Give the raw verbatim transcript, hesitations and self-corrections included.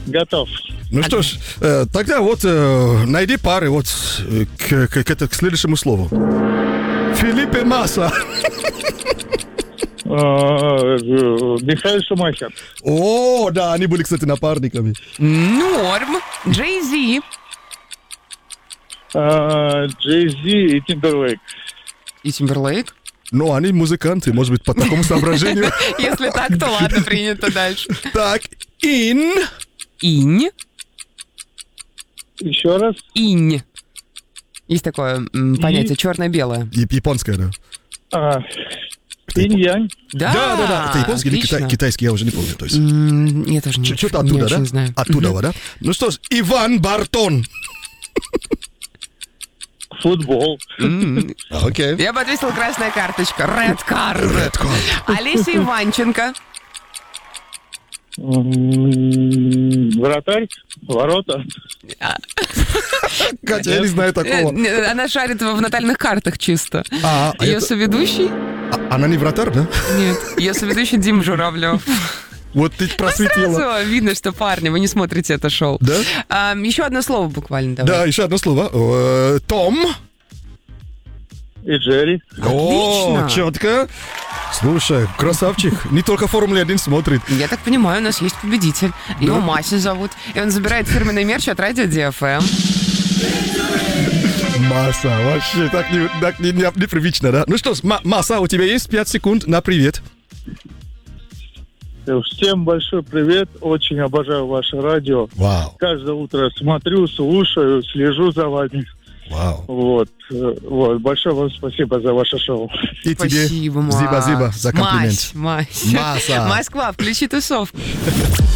Готов. Ну что ж, э, тогда вот э, найди пары вот э, к, к, к, это- к следующему слову. Филиппе Масса. Э, э, Михаил Шумахер. О, да, они были, кстати, напарниками. Норм. Джей Зи. Э, Джей-Зи и Тимберлейк. И Тимберлейк. Но они музыканты, может быть, по такому соображению. Если так, то ладно, принято дальше. Так, ин. Инь. Еще раз. Инь. Есть такое м, понятие черно-белое. И- Японская, да. А, Инь-Янь. Да, Да, да, да. Это японский или отлично. китай- китайский, я уже не помню. То есть. М, Я тоже не, Ч- Что-то не оттуда, очень да? знаю. Оттуда, да? Ну что ж, Иван Бартон. Футбол. М, Окей. Я бы ответила красная карточка. Red card. Red card. Олеся Иванченко. М, Вратарь. Ворота. Катя, я не знаю Э, такого. не, Она шарит в натальных картах чисто. А, а Ее это- соведущий? а- она не вратарь, да? Нет. Ее соведущий Дима Журавлев. Вот ты просветила. Сразу видно, что, парни, вы не смотрите это шоу. Да? А, еще одно слово буквально давай. Да, еще одно слово. Э, Том. И Джерри. О, Отлично. четко. Слушай, красавчик. Не только Формуле один смотрит. Я так понимаю, у нас есть победитель. Его Мася зовут. И он забирает фирменный мерч от радио Ди Эф Эм. Масса, вообще так, не, так не- не- непривычно, да? Ну что ж, Ма- Масса, у тебя есть пять секунд на привет. Всем большой привет. Очень обожаю ваше радио. Вау, Каждое утро смотрю, слушаю, слежу за вами. вау. Вот. э, Вот. Большое вам спасибо за ваше шоу. И тебе Спасибо, Маш. зиба-зиба за комплимент. Мась, Мась. Маса. Москва, включи тусовку.